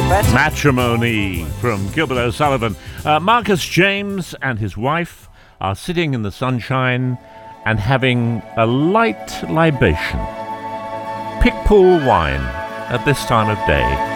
better. Matrimony from Gilbert O'Sullivan. Marcus James and his wife are sitting in the sunshine and having a light libation. Pickpool wine at this time of day.